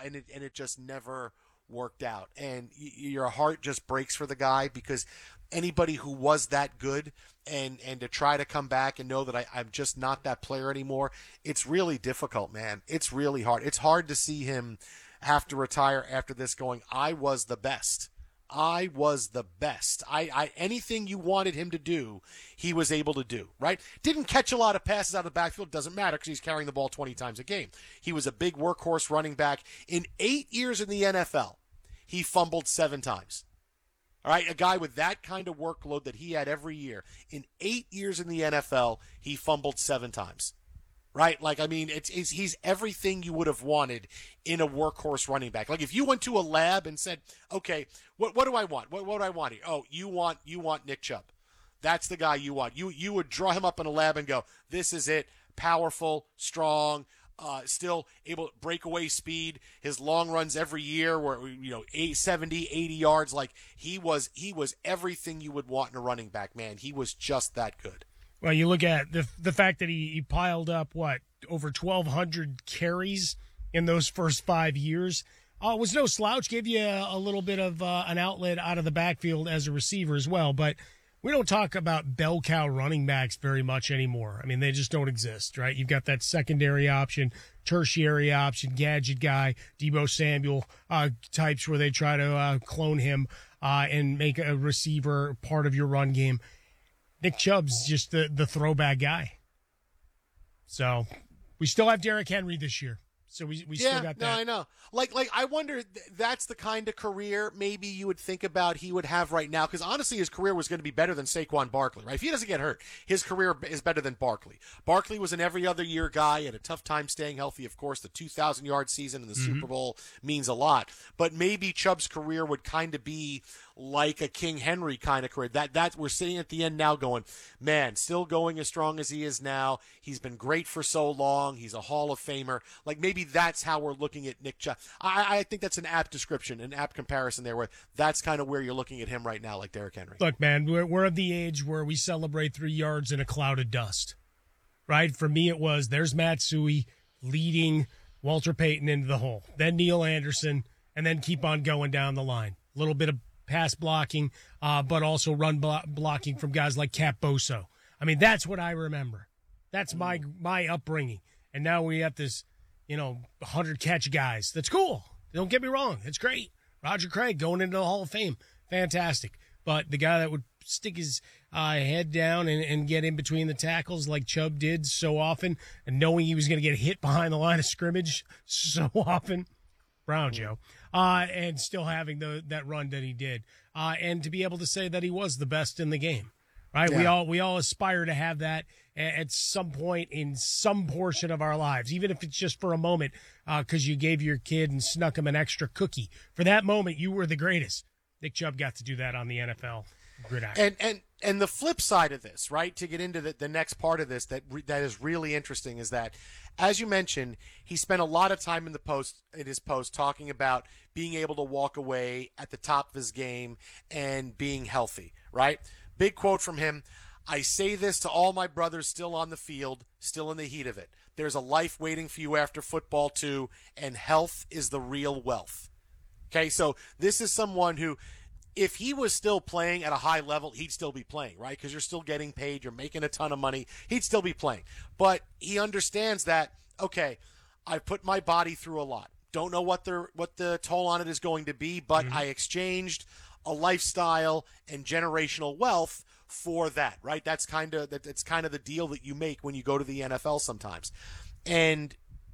and it just never worked out. And your heart just breaks for the guy, because anybody who was that good, and to try to come back and know that I'm just not that player anymore, it's really difficult, man. It's really hard. It's hard to see him have to retire after this going, I was the best. I was the best. I anything you wanted him to do, he was able to do, right? Didn't catch a lot of passes out of the backfield. Doesn't matter, because he's carrying the ball 20 times a game. He was a big workhorse running back. In 8 years in the NFL, he fumbled 7 times. All right, a guy with that kind of workload that he had every year. In 8 years in the NFL, he fumbled 7 times. Right? Like, I mean, he's everything you would have wanted in a workhorse running back. Like, if you went to a lab and said, okay, what do I want? What do I want here? Oh, you want Nick Chubb. That's the guy you want. You would draw him up in a lab and go, this is it. Powerful, strong, still able to breakaway speed. His long runs every year were, 70, 80 yards. Like, he was everything you would want in a running back, man. He was just that good. Well, you look at the fact that he piled up, over 1,200 carries in those first 5 years. Was no slouch, gave you a little bit of an outlet out of the backfield as a receiver as well. But we don't talk about bell cow running backs very much anymore. I mean, they just don't exist, right? You've got that secondary option, tertiary option, gadget guy, Deebo Samuel types where they try to clone him and make a receiver part of your run game. Nick Chubb's just the throwback guy. So we still have Derrick Henry this year. So we still got that. No, I know. Like I wonder, that's the kind of career maybe you would think about he would have right now. Because honestly, his career was going to be better than Saquon Barkley, right? If he doesn't get hurt, his career is better than Barkley. Barkley was an every other year guy, had a tough time staying healthy. Of course, the 2,000-yard season in the Super Bowl means a lot. But maybe Chubb's career would kind of be like a King Henry kind of career. That we're sitting at the end now going, man, still going as strong as he is now. He's been great for so long. He's a Hall of Famer. Like, maybe that's how we're looking at Nick Chubb. I think that's an apt description, an apt comparison there, where that's kind of where you're looking at him right now, like Derrick Henry. Look, man, we're of the age where we celebrate 3 yards in a cloud of dust, right? For me, it was, there's Matsui leading Walter Payton into the hole, then Neil Anderson, and then keep on going down the line. A little bit of pass blocking, but also run blocking from guys like Cap Boso. I mean, that's what I remember. That's my upbringing. And now we have this, 100-catch guys. That's cool. Don't get me wrong. It's great. Roger Craig going into the Hall of Fame. Fantastic. But the guy that would stick his head down and get in between the tackles like Chubb did so often, and knowing he was going to get hit behind the line of scrimmage so often, Brown Joe, and still having that run that he did, and to be able to say that he was the best in the game, right? Yeah. We all aspire to have that at some point in some portion of our lives, even if it's just for a moment, because you gave your kid and snuck him an extra cookie. For that moment, you were the greatest. Nick Chubb got to do that on the NFL gridiron. And the flip side of this, right, to get into the next part of this that is really interesting, is that, as you mentioned, he spent a lot of time in his post talking about being able to walk away at the top of his game and being healthy, right? Big quote from him: "I say this to all my brothers still on the field, still in the heat of it. There's a life waiting for you after football too, and health is the real wealth." Okay, so this is someone who, if he was still playing at a high level, he'd still be playing, right? Because you're still getting paid, you're making a ton of money. He'd still be playing. But he understands that, okay, I've put my body through a lot. Don't know what the toll on it is going to be, but I exchanged a lifestyle and generational wealth for that, right? That's kind of the deal that you make when you go to the NFL sometimes. And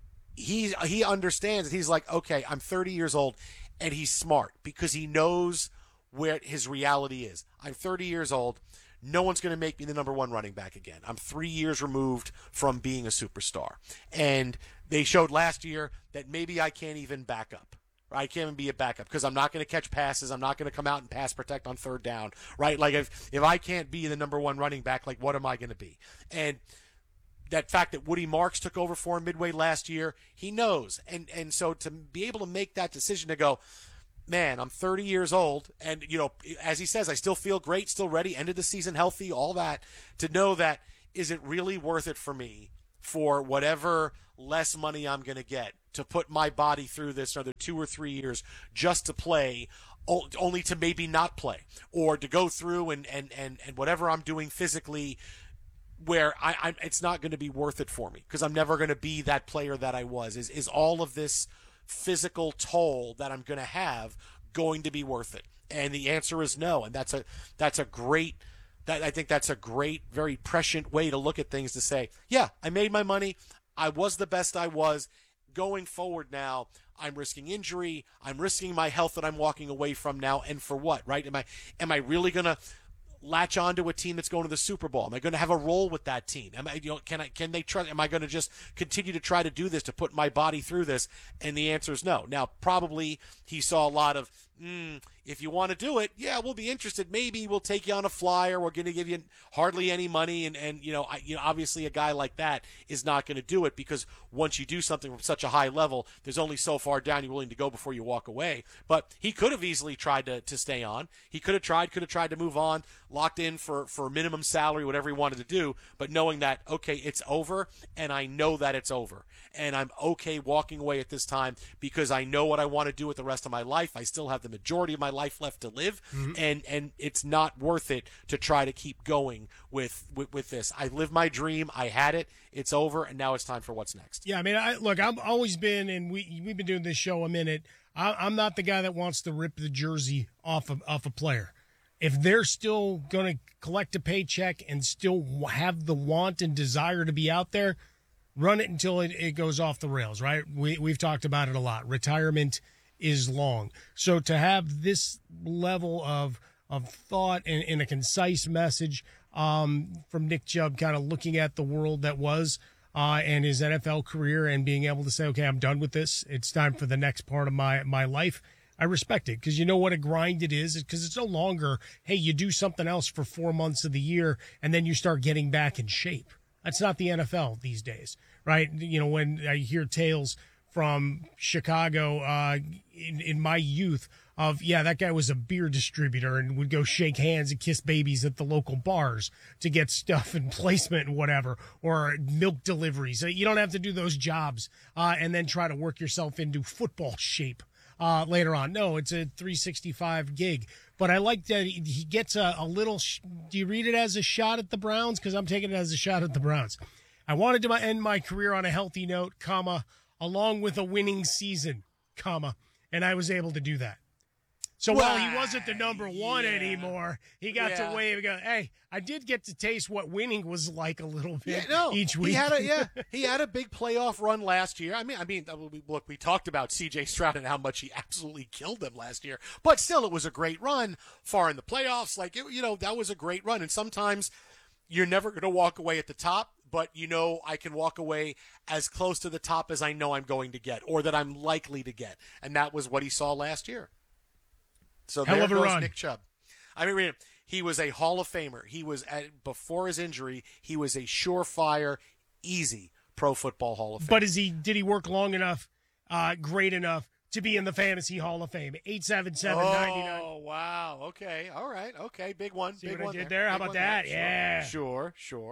he understands that. He's like, okay, I'm 30 years old, and he's smart because he knows where his reality is. I'm 30 years old. No one's going to make me the number one running back again. I'm 3 years removed from being a superstar. And they showed last year that maybe I can't even back up. I can't even be a backup because I'm not going to catch passes. I'm not going to come out and pass protect on third down, right? Like, if I can't be the number one running back, like, what am I going to be? And that fact that Woody Marks took over for him midway last year, he knows. And so to be able to make that decision to go, man, I'm 30 years old, and, as he says, I still feel great, still ready, ended the season healthy, all that, to know that, is it really worth it for me for whatever less money I'm going to get to put my body through this another 2 or 3 years just to play, only to maybe not play, or to go through and whatever I'm doing physically, where I'm it's not going to be worth it for me because I'm never going to be that player that I was. Is all of this physical toll that I'm going to have going to be worth it? And the answer is no. And that's a great, I think that's a great, very prescient way to look at things, to say, yeah, I made my money. I was the best I was. Going forward now, I'm risking injury. I'm risking my health that I'm walking away from now. And for what, right? Am I really going to latch onto a team that's going to the Super Bowl? Am I going to have a role with that team? Can they trust? Am I going to just continue to try to do this, to put my body through this? And the answer is no. Now, probably he saw a lot of, if you want to do it, yeah, we'll be interested. Maybe we'll take you on a flyer. We're going to give you hardly any money. And obviously a guy like that is not going to do it, because once you do something from such a high level, there's only so far down you're willing to go before you walk away. But he could have easily tried to stay on. He could have tried to move on, locked in for minimum salary, whatever he wanted to do, but knowing that, okay, it's over, and I know that it's over. And I'm okay walking away at this time because I know what I want to do with the rest of my life. I still have the majority of my life left to live, and it's not worth it to try to keep going with this. I lived my dream. I had it. It's over, and now it's time for what's next. Yeah, I mean, I've always been, and we've been doing this show a minute. I'm not the guy that wants to rip the jersey off a player. If they're still going to collect a paycheck and still have the want and desire to be out there, run it until it goes off the rails, right? We've talked about it a lot. Retirement is long. So to have this level of thought and a concise message from Nick Chubb, kind of looking at the world that was and his NFL career, and being able to say, okay, I'm done with this. It's time for the next part of my life. I respect it, because you know what a grind it is, because it's no longer, hey, you do something else for 4 months of the year and then you start getting back in shape. That's not the NFL these days, right? You know, when I hear tales from Chicago in my youth of, yeah, that guy was a beer distributor and would go shake hands and kiss babies at the local bars to get stuff and placement and whatever, or milk deliveries. You don't have to do those jobs and then try to work yourself into football shape later on. No, it's a 365 gig. But I like that he gets a little, do you read it as a shot at the Browns? Because I'm taking it as a shot at the Browns. I wanted to end my career on a healthy note, comma, along with a winning season, comma, and I was able to do that. So while he wasn't the number one anymore, he got to wave and go, hey, I did get to taste what winning was like a little bit each week. He had a big playoff run last year. I mean, look, we talked about C.J. Stroud and how much he absolutely killed them last year, but still, it was a great run, far in the playoffs. That was a great run, and sometimes you're never going to walk away at the top, but I can walk away as close to the top as I know I'm going to get, or that I'm likely to get, and that was what he saw last year. So hell there of a goes run. Nick Chubb. I mean, he was a Hall of Famer. He was before his injury, he was a surefire, easy Pro Football Hall of Famer. But did he work long enough, great enough to be in the Fantasy Hall of Fame? 877-99. Oh, wow. Okay. All right. Okay. Big one. See big what one I did there? How about that? Yeah. Sure.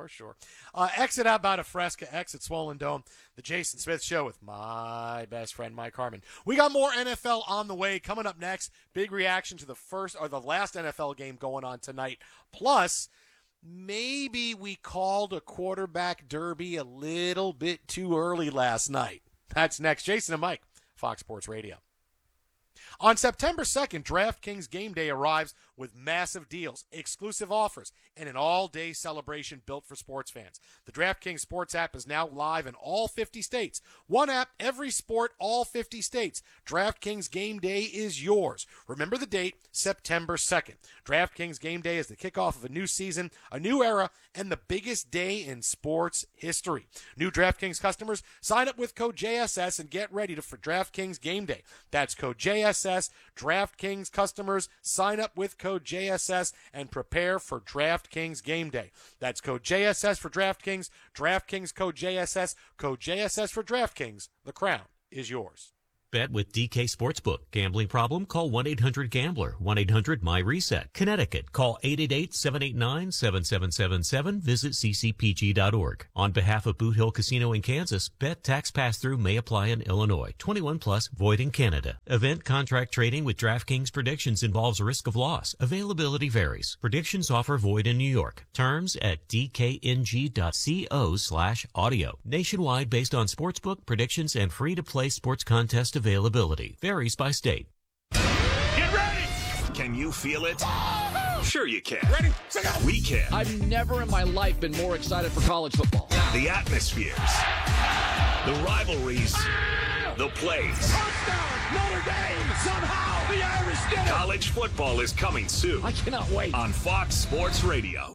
Exit out about a Fresca, exit Swollen Dome. The Jason Smith Show with my best friend, Mike Harmon. We got more NFL on the way. Coming up next, big reaction to the last NFL game going on tonight. Plus, maybe we called a quarterback derby a little bit too early last night. That's next. Jason and Mike, Fox Sports Radio. On September 2nd, DraftKings Game Day arrives with massive deals, exclusive offers, and an all-day celebration built for sports fans. The DraftKings Sports app is now live in all 50 states. One app, every sport, all 50 states. DraftKings Game Day is yours. Remember the date, September 2nd. DraftKings Game Day is the kickoff of a new season, a new era, and the biggest day in sports history. New DraftKings customers, sign up with code JSS and get ready for DraftKings Game Day. That's code JSS. DraftKings customers, sign up with code JSS and prepare for DraftKings Game Day. That's code JSS for DraftKings, DraftKings code JSS for DraftKings. The crown is yours. Bet with DK Sportsbook. Gambling problem? Call 1-800-GAMBLER. 1-800-MY-RESET. Connecticut. Call 888-789-7777. Visit ccpg.org. On behalf of Boot Hill Casino in Kansas, bet tax pass-through may apply in Illinois. 21 plus, void in Canada. Event contract trading with DraftKings predictions involves risk of loss. Availability varies. Predictions offer void in New York. Terms at dkng.co/audio. Nationwide based on sportsbook predictions and free-to-play sports contest availability. Varies by state. Get ready! Can you feel it? Sure you can. Ready? We can. I've never in my life been more excited for college football. The atmospheres, the rivalries, the plays. Touchdown, Notre Dame! Somehow the Irish did it! College football is coming soon. I cannot wait. On Fox Sports Radio.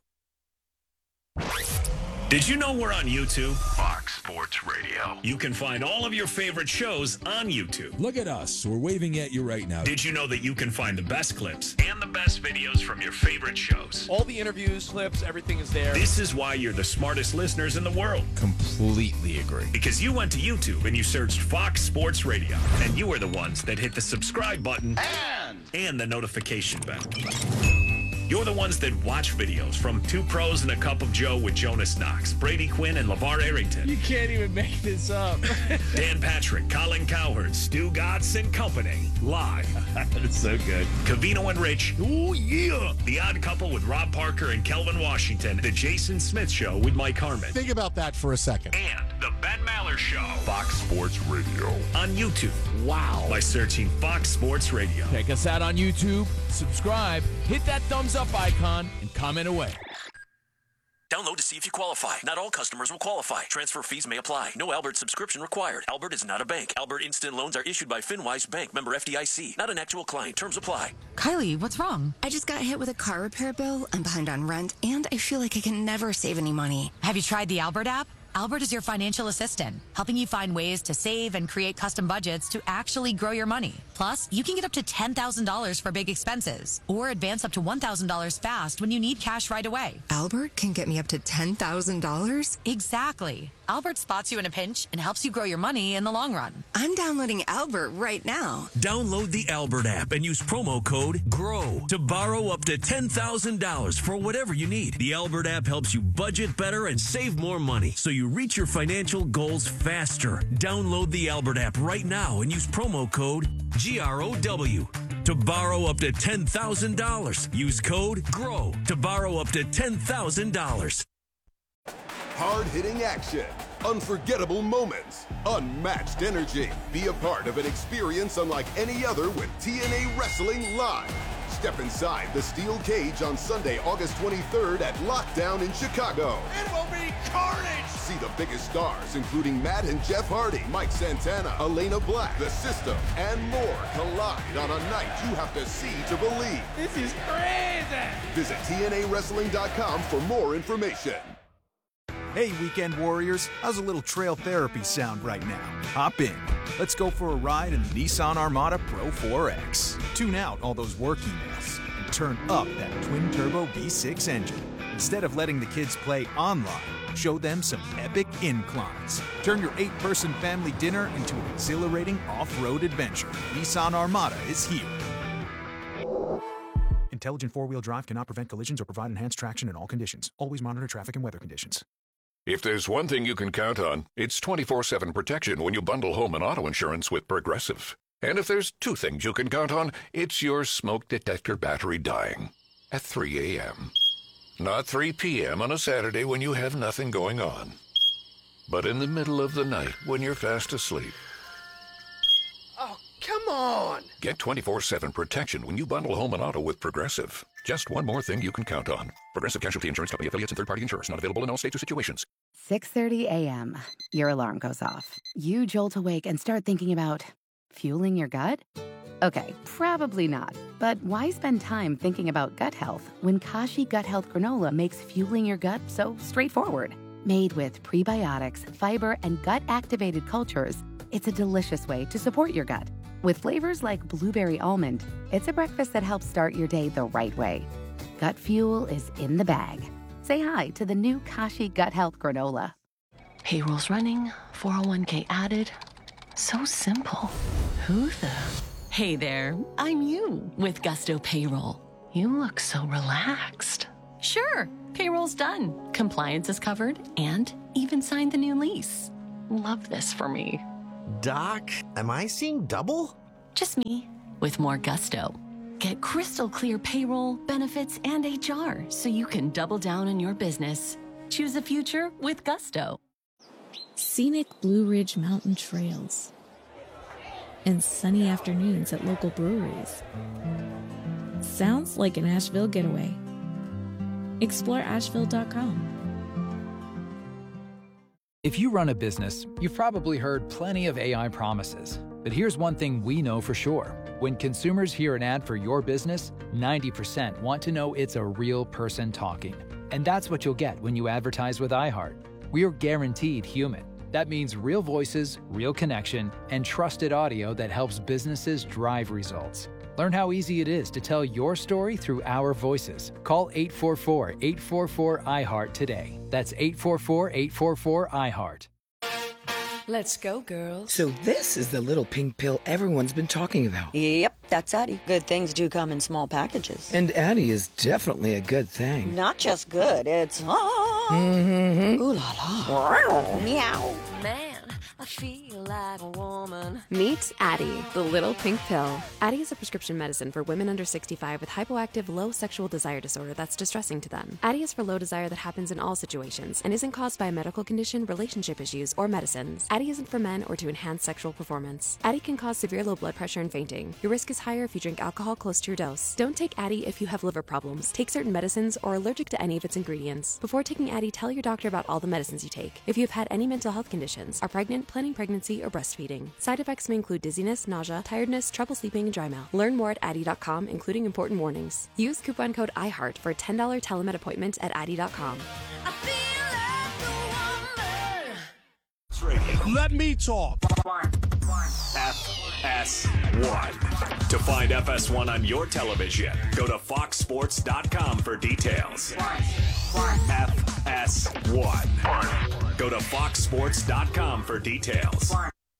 Did you know we're on YouTube? Fox Sports Radio. You can find all of your favorite shows on YouTube. Look at us. We're waving at you right now. Did you know that you can find the best clips and the best videos from your favorite shows? All the interviews, clips, everything is there. This is why you're the smartest listeners in the world. Completely agree. Because you went to YouTube and you searched Fox Sports Radio. And you were the ones that hit the subscribe button and the notification bell. You're the ones that watch videos from Two Pros and a Cup of Joe with Jonas Knox, Brady Quinn, and LeVar Arrington. You can't even make this up. Dan Patrick, Colin Cowherd, Stu Gatz, and company. Live. That's so good. Cavino and Rich. Oh, yeah. The Odd Couple with Rob Parker and Kelvin Washington. The Jason Smith Show with Mike Harmon. Think about that for a second. And the Ben Maller Show. Fox Sports Radio. On YouTube. Wow. By searching Fox Sports Radio. Check us out on YouTube, subscribe, hit that thumbs up icon, and comment away. Download to see if you qualify. Not all customers will qualify. Transfer fees may apply. No Albert subscription required. Albert is not a bank. Albert Instant Loans are issued by FinWise Bank, member FDIC. Not an actual client. Terms apply. Kylie, what's wrong? I just got hit with a car repair bill. I'm behind on rent, and I feel like I can never save any money. Have you tried the Albert app? Albert is your financial assistant, helping you find ways to save and create custom budgets to actually grow your money. Plus, you can get up to $10,000 for big expenses or advance up to $1,000 fast when you need cash right away. Albert can get me up to $10,000? Exactly. Albert spots you in a pinch and helps you grow your money in the long run. I'm downloading Albert right now. Download the Albert app and use promo code GROW to borrow up to $10,000 for whatever you need. The Albert app helps you budget better and save more money so you reach your financial goals faster. Download the Albert app right now and use promo code GROW to borrow up to $10,000. Use code GROW to borrow up to $10,000. Hard-hitting action, unforgettable moments, unmatched energy. Be a part of an experience unlike any other with TNA Wrestling Live. Step inside the steel cage on Sunday, August 23rd at Lockdown in Chicago. It will be carnage! See the biggest stars, including Matt and Jeff Hardy, Mike Santana, Elena Black, The System, and more collide on a night you have to see to believe. This is crazy! Visit TNAWrestling.com for more information. Hey, Weekend Warriors, how's a little trail therapy sound right now? Hop in. Let's go for a ride in the Nissan Armada Pro 4X. Tune out all those work emails and turn up that twin-turbo V6 engine. Instead of letting the kids play online, show them some epic inclines. Turn your 8-person family dinner into an exhilarating off-road adventure. Nissan Armada is here. Intelligent four-wheel drive cannot prevent collisions or provide enhanced traction in all conditions. Always monitor traffic and weather conditions. If there's one thing you can count on, it's 24/7 protection when you bundle home and auto insurance with Progressive. And if there's two things you can count on, it's your smoke detector battery dying at 3 a.m. Not 3 p.m. on a Saturday when you have nothing going on, but in the middle of the night when you're fast asleep. Oh, come on! Get 24/7 protection when you bundle home and auto with Progressive. Just one more thing you can count on. Progressive Casualty Insurance Company, affiliates, and third-party insurers. Not available in all states or situations. 6:30 a.m. Your alarm goes off. You jolt awake and start thinking about fueling your gut? Okay, probably not. But why spend time thinking about gut health when Kashi Gut Health Granola makes fueling your gut so straightforward? Made with prebiotics, fiber, and gut-activated cultures, it's a delicious way to support your gut. With flavors like blueberry almond, it's a breakfast that helps start your day the right way. Gut fuel is in the bag. Say hi to the new Kashi Gut Health Granola. Payroll's running, 401k added. So simple. Who the? Hey there, I'm you with Gusto Payroll. You look so relaxed. Sure, payroll's done, compliance is covered, and even signed the new lease. Love this for me. Doc, am I seeing double? Just me, with more gusto. Get crystal clear payroll, benefits, and HR so you can double down on your business. Choose a future with Gusto. Scenic Blue Ridge Mountain trails and sunny afternoons at local breweries. Sounds like an Asheville getaway. Explore Asheville.com. If you run a business, you've probably heard plenty of AI promises. But here's one thing we know for sure. When consumers hear an ad for your business, 90% want to know it's a real person talking. And that's what you'll get when you advertise with iHeart. We're guaranteed human. That means real voices, real connection, and trusted audio that helps businesses drive results. Learn how easy it is to tell your story through our voices. Call 844-844-iHeart today. That's 844-844-iHeart. Let's go, girls. So this is the little pink pill everyone's been talking about. Yep, that's Addie. Good things do come in small packages. And Addie is definitely a good thing. Not just good, it's... Mm-hmm. Ooh la la. Meow. Man, I feel like a woman. Meet Addie, the little pink pill. Addie is a prescription medicine for women under 65 with hypoactive low sexual desire disorder that's distressing to them. Addie is for low desire that happens in all situations and isn't caused by a medical condition, relationship issues, or medicines. Addie isn't for men or to enhance sexual performance. Addie can cause severe low blood pressure and fainting. Your risk is higher if you drink alcohol close to your dose. Don't take Addie if you have liver problems, take certain medicines, or are allergic to any of its ingredients. Before taking Addie, tell your doctor about all the medicines you take. If you have had any mental health conditions, are pregnant, planning pregnancy, or breastfeeding. Side effects may include dizziness, nausea, tiredness, trouble sleeping, and dry mouth. Learn more at Addie.com, including important warnings. Use coupon code IHEART for a $10 telemed appointment at Addie.com. Let me talk. FS1. To find FS1 on your television, go to foxsports.com for details. FS1. Go to foxsports.com for details.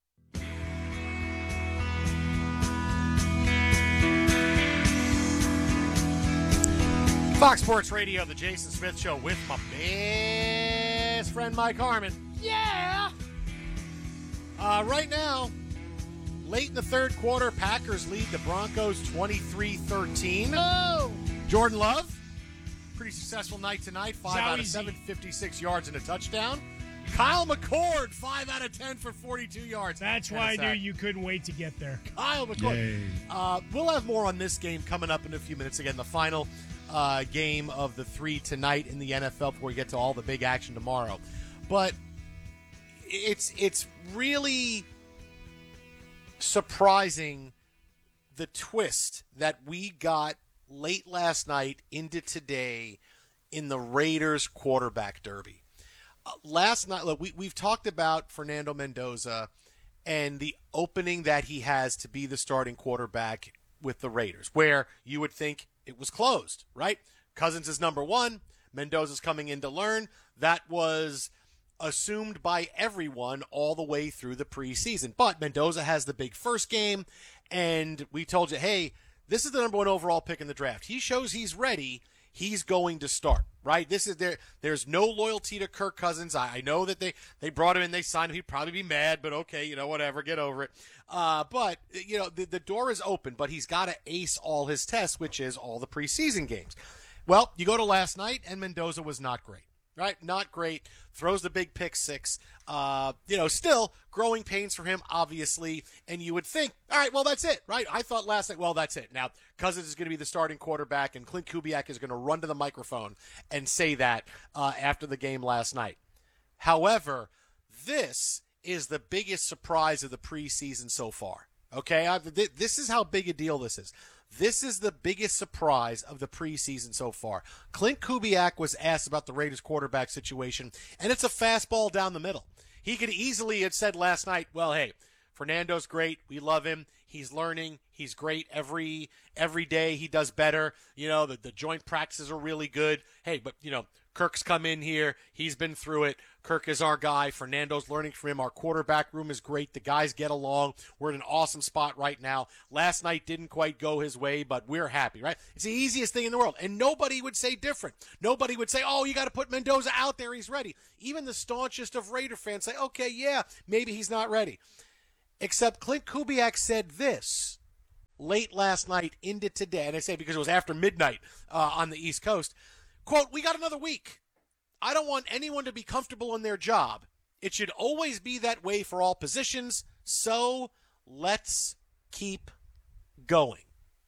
Fox Sports Radio, the Jason Smith Show with my best friend Mike Harmon. Yeah! Right now, late in the third quarter, Packers lead the Broncos 23-13. Oh! Jordan Love, pretty successful night tonight. 5 out of easy. 7, 56 yards and a touchdown. Kyle McCord, 5 out of 10 for 42 yards. That's why I knew you couldn't wait to get there. Kyle McCord. We'll have more on this game coming up in a few minutes. Again, the final game of the 3 tonight in the NFL before we get to all the big action tomorrow. But it's really surprising the twist that we got late last night into today in the Raiders quarterback derby. Last night, look, we've talked about Fernando Mendoza and the opening that he has to be the starting quarterback with the Raiders, where you would think it was closed, right? Cousins is number one. Mendoza's coming in to learn. That was assumed by everyone all the way through the preseason. But Mendoza has the big first game, and we told you, hey, this is the number 1 overall pick in the draft. He shows he's ready. He's going to start, right? This is there's no loyalty to Kirk Cousins. I know that they brought him in, they signed him. He'd probably be mad, but okay, whatever, get over it. But the door is open, but he's got to ace all his tests, which is all the preseason games. Well, you go to last night, and Mendoza was not great. Right? Not great. Throws the big pick 6. Still growing pains for him, obviously. And you would think, all right, well, that's it, right? I thought last night, well, that's it. Now, Cousins is going to be the starting quarterback, and Clint Kubiak is going to run to the microphone and say that after the game last night. However, this is the biggest surprise of the preseason so far. Okay? This is how big a deal this is. This is the biggest surprise of the preseason so far. Clint Kubiak was asked about the Raiders quarterback situation, and it's a fastball down the middle. He could easily have said last night, well, hey, Fernando's great. We love him. He's learning. He's great every day. He does better. The joint practices are really good. Hey, but, Kirk's come in here. He's been through it. Kirk is our guy. Fernando's learning from him. Our quarterback room is great. The guys get along. We're in an awesome spot right now. Last night didn't quite go his way, but we're happy, right? It's the easiest thing in the world. And nobody would say different. Nobody would say, oh, you got to put Mendoza out there. He's ready. Even the staunchest of Raider fans say, okay, yeah, maybe he's not ready. Except Clint Kubiak said this late last night into today, and I say because it was after midnight on the East Coast, quote, we got another week. I don't want anyone to be comfortable in their job. It should always be that way for all positions, so let's keep going.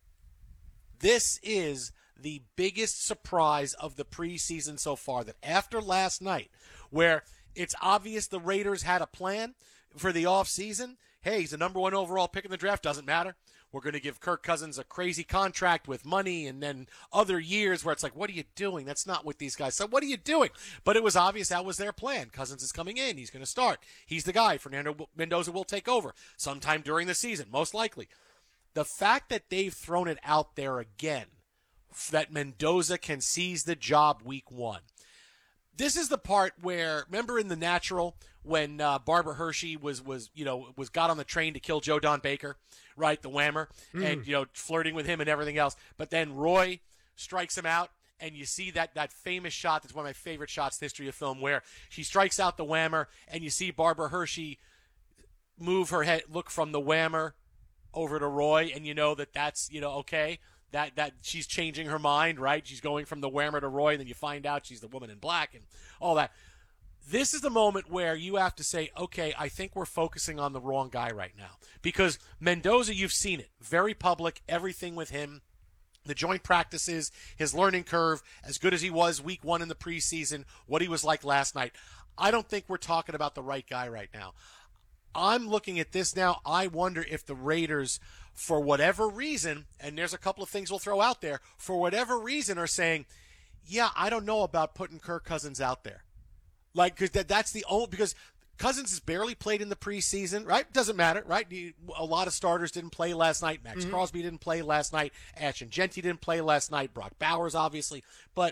This is the biggest surprise of the preseason so far, that after last night, where it's obvious the Raiders had a plan for the offseason, hey, he's the number 1 overall pick in the draft, doesn't matter. We're going to give Kirk Cousins a crazy contract with money, and then other years where it's like, what are you doing? That's not what these guys said. What are you doing? But it was obvious that was their plan. Cousins is coming in. He's going to start. He's the guy. Fernando Mendoza will take over sometime during the season, most likely. The fact that they've thrown it out there again, that Mendoza can seize the job week 1. This is the part where, remember in The Natural when Barbara Hershey was got on the train to kill Joe Don Baker, right, the whammer, and flirting with him and everything else. But then Roy strikes him out, and you see that famous shot that's one of my favorite shots in the history of film, where she strikes out the whammer, and you see Barbara Hershey move her head, look from the whammer over to Roy, and you know that's okay. That she's changing her mind, right? She's going from the whammer to Roy, and then you find out she's the woman in black and all that. This is the moment where you have to say, okay, I think we're focusing on the wrong guy right now. Because Mendoza, you've seen it. Very public, everything with him. The joint practices, his learning curve, as good as he was week 1 in the preseason, what he was like last night. I don't think we're talking about the right guy right now. I'm looking at this now. I wonder if the Raiders, for whatever reason, and there's a couple of things we'll throw out there, for whatever reason are saying, yeah, I don't know about putting Kirk Cousins out there. Like, because that's the only, because Cousins has barely played in the preseason, right? Doesn't matter, right? A lot of starters didn't play last night. Max Crosby didn't play last night. Ashton Genty didn't play last night. Brock Bowers, obviously. But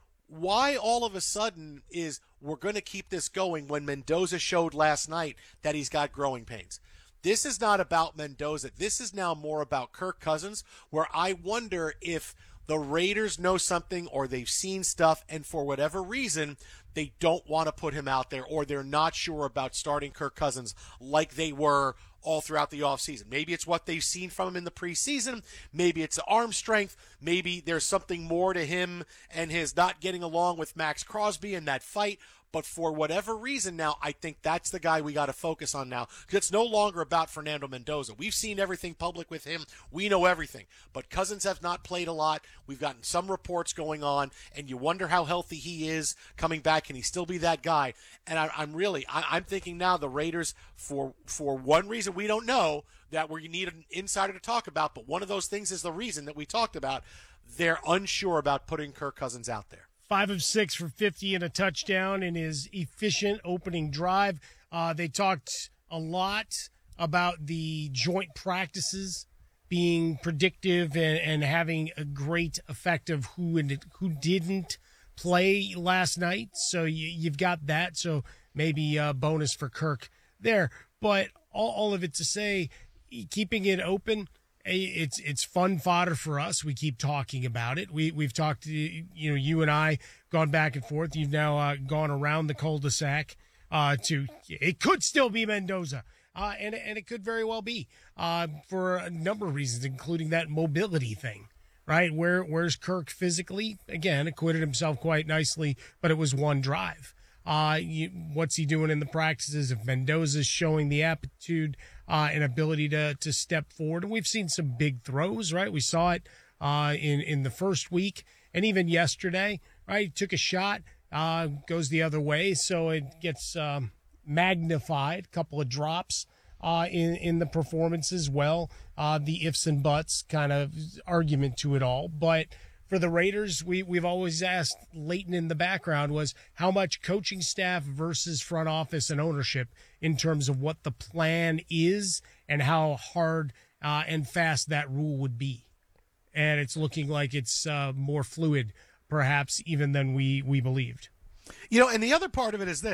why all of a sudden is we're going to keep this going when Mendoza showed last night that he's got growing pains? This is not about Mendoza. This is now more about Kirk Cousins, where I wonder if the Raiders know something or they've seen stuff, and for whatever reason, they don't want to put him out there, or they're not sure about starting Kirk Cousins like they were all throughout the offseason. Maybe it's what they've seen from him in the preseason. Maybe it's the arm strength. Maybe there's something more to him and his not getting along with Max Crosby in that fight. But for whatever reason now, I think that's the guy we got to focus on now, because it's no longer about Fernando Mendoza. We've seen everything public with him. We know everything. But Cousins have not played a lot. We've gotten some reports going on, and you wonder how healthy he is coming back. Can he still be that guy? And I'm thinking now the Raiders, for one reason we don't know, that we need an insider to talk about, but one of those things is the reason that we talked about. They're unsure about putting Kirk Cousins out there. 5 of 6 for 50 and a touchdown in his efficient opening drive. They talked a lot about the joint practices being predictive and having a great effect of who didn't play last night. So you've got that. So maybe a bonus for Kirk there. But all of it to say, keeping it open, it's fun fodder for us. We keep talking about it. We've talked, you and I gone back and forth. You've now gone around the cul-de-sac to it could still be Mendoza, and it could very well be for a number of reasons, including that mobility thing, right? Where's Kirk physically? Again, acquitted himself quite nicely, but it was one drive. What's he doing in the practices? If Mendoza's showing the aptitude and ability to step forward, and we've seen some big throws, right? We saw it in the first week, and even yesterday, right? He took a shot, goes the other way, so it gets magnified. A couple of drops in the performance as well. The ifs and buts kind of argument to it all, but for the Raiders, we've always asked, Leighton in the background, was how much coaching staff versus front office and ownership in terms of what the plan is and how hard and fast that rule would be. And it's looking like it's more fluid, perhaps, even than we believed. And the other part of it is this.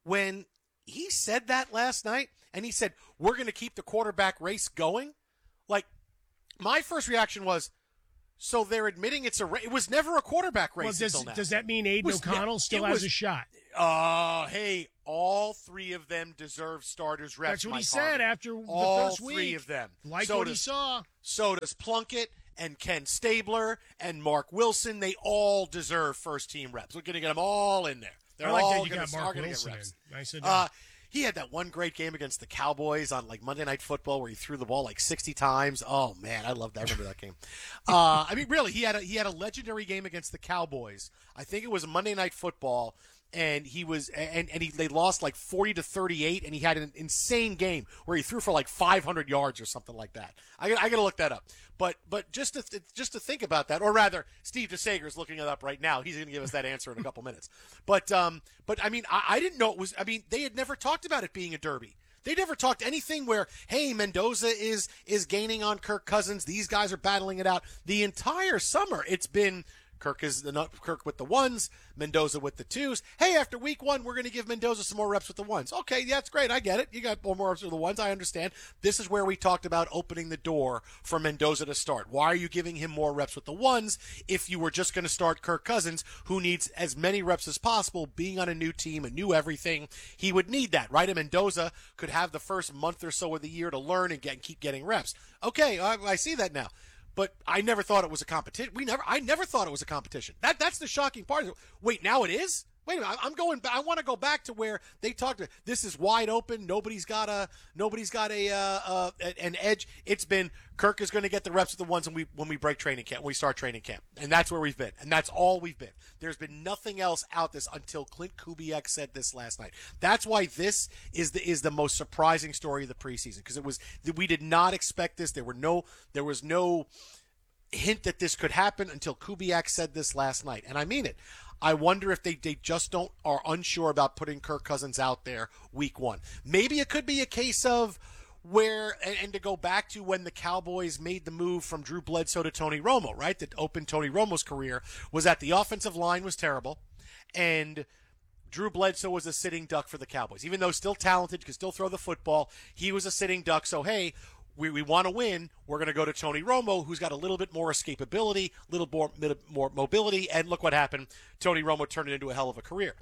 when he said that last night and he said, we're going to keep the quarterback race going, like, my first reaction was, so they're admitting it's a race. It was never a quarterback race until now. Does that mean Aiden O'Connell still has a shot? Hey, all three of them deserve starters reps. That's what he Harmon. said after the all first week. All three of them. Like what he saw. So does Plunkett and Ken Stabler and Mark Wilson. They all deserve first-team reps. We're going to get them all in there. They're I like all that you going got to Mark get Wilson reps. in. I said he had that one great game against the Cowboys on like Monday Night Football where he threw the ball like 60 times. Oh man, I love that. I remember that game. I mean, really, he had a legendary game against the Cowboys. I think it was Monday Night Football, and they lost like 40-38, and he had an insane game where he threw for like 500 yards or something like that. I got to look that up. But just to think about that, or rather, Steve DeSager is looking it up right now. He's going to give us that answer in a couple minutes. But I mean, I didn't know it was. I mean, they had never talked about it being a derby. They never talked anything where, hey, Mendoza is gaining on Kirk Cousins. These guys are battling it out. The entire summer, it's been Kirk with the ones, Mendoza with the twos. Hey, after week one, we're going to give Mendoza some more reps with the ones. Okay, yeah, that's great. I get it. You got more reps with the ones. I understand. This is where we talked about opening the door for Mendoza to start. Why are you giving him more reps with the ones if you were just going to start Kirk Cousins, who needs as many reps as possible, being on a new team, a new everything? He would need that, right? And Mendoza could have the first month or so of the year to learn and keep getting reps. Okay, I see that now. But I never thought it was a competition. I never thought it was a competition. That's the shocking part. Wait, now it is? Wait a minute. I'm going back. I want to go back to where they talked. This is wide open. Nobody's got an edge. It's been Kirk is going to get the reps of the ones when we break training camp, when we start training camp, and that's where we've been, and that's all we've been. There's been nothing else out this until Clint Kubiak said this last night. That's why this is the most surprising story of the preseason, because we did not expect this. There was no hint that this could happen until Kubiak said this last night, and I mean it. I wonder if they just are unsure about putting Kirk Cousins out there week one. Maybe it could be a case of where, and to go back to when the Cowboys made the move from Drew Bledsoe to Tony Romo, right? That opened Tony Romo's career, was that the offensive line was terrible, and Drew Bledsoe was a sitting duck for the Cowboys. Even though still talented, could still throw the football, he was a sitting duck. So, hey, we want to win, we're going to go to Tony Romo, who's got a little bit more escapability, a little more mobility, and look what happened. Tony Romo turned it into a hell of a career.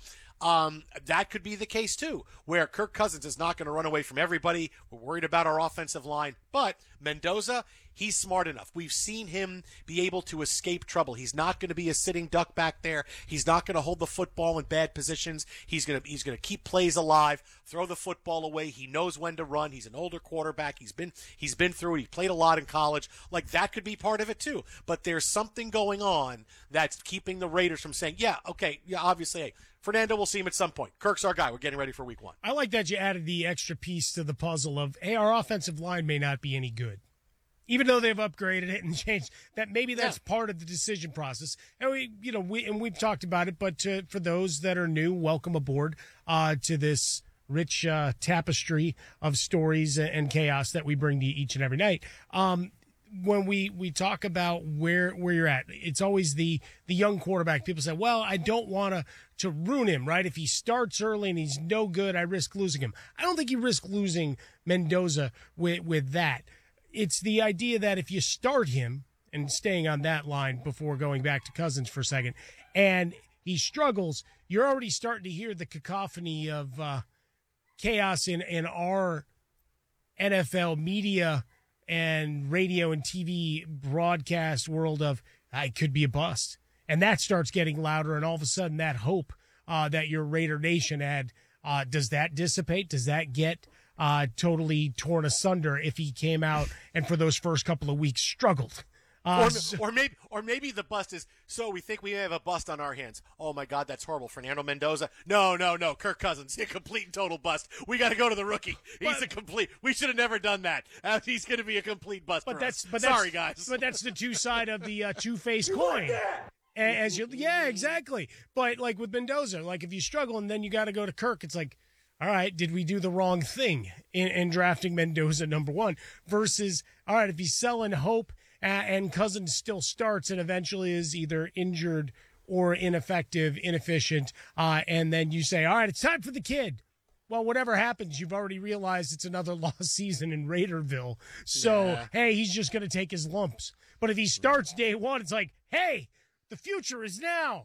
That could be the case, too, where Kirk Cousins is not going to run away from everybody. We're worried about our offensive line. But Mendoza, he's smart enough. We've seen him be able to escape trouble. He's not going to be a sitting duck back there. He's not going to hold the football in bad positions. He's going to keep plays alive, throw the football away. He knows when to run. He's an older quarterback. He's been through it. He played a lot in college. Like, that could be part of it, too. But there's something going on that's keeping the Raiders from saying, yeah, okay, yeah, obviously, hey, Fernando, we'll see him at some point. Kirk's our guy. We're getting ready for week one. I like that you added the extra piece to the puzzle of, hey, our offensive line may not be any good. Even though they've upgraded it and changed, that maybe that's part of the decision process. And we've talked about it, but for those that are new, welcome aboard to this rich tapestry of stories and chaos that we bring to you each and every night. When we talk about where you're at, it's always the young quarterback. People say, well, I don't want to ruin him, right? If he starts early and he's no good, I risk losing him. I don't think you risk losing Mendoza with that. It's the idea that if you start him, and staying on that line before going back to Cousins for a second, and he struggles, you're already starting to hear the cacophony of chaos in our NFL media and radio and TV broadcast world of, it could be a bust. And that starts getting louder, and all of a sudden that hope that your Raider Nation had, does that dissipate? Does that get totally torn asunder if he came out and for those first couple of weeks struggled? Or maybe the bust is, so we think we have a bust on our hands. Oh, my God, that's horrible. Fernando Mendoza. No. Kirk Cousins, a complete and total bust. We got to go to the rookie. He's a complete. We should have never done that. He's going to be a complete bust. Sorry, guys. But that's the two side of the two-faced coin. Yeah, exactly. But like with Mendoza, like if you struggle and then you got to go to Kirk, it's like, all right, did we do the wrong thing in drafting Mendoza number one? Versus, all right, if he's selling hope and Cousins still starts and eventually is either injured or ineffective, inefficient, and then you say, all right, it's time for the kid. well, whatever happens, you've already realized it's another lost season in Raiderville. So, hey, he's just going to take his lumps. But if he starts day one, it's like, hey, the future is now.